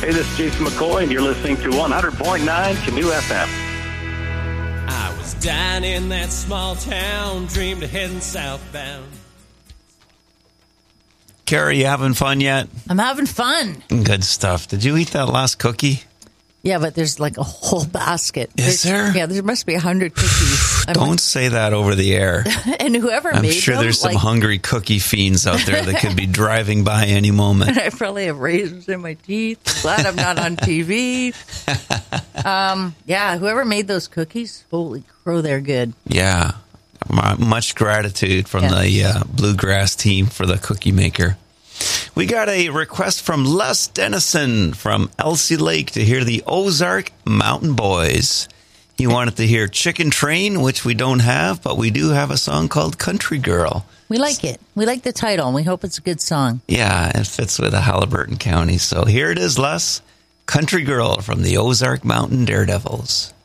Hey, this is Jason McCoy, and you're listening to 100.9 Canoe FM. I was down in that small town, dreamed of heading southbound. Carrie, you having fun yet? I'm having fun. Good stuff. Did you eat that last cookie? Yeah, but there's like a whole basket. Is there? Yeah, there must be 100 cookies. Don't say that over the air. And whoever I'm made sure them, there's some hungry cookie fiends out there that could be driving by any moment. I probably have raisins in my teeth. Glad I'm not on TV. Yeah, whoever made those cookies, holy crow, they're good. Yeah. Much gratitude from the Bluegrass team for the cookie maker. We got a request from Les Dennison from Elsie Lake to hear the Ozark Mountain Boys. He wanted to hear Chicken Train, which we don't have, but we do have a song called Country Girl. We like it. We like the title, and we hope it's a good song. Yeah, it fits with Halliburton County. So here it is, Les. Country Girl from the Ozark Mountain Daredevils.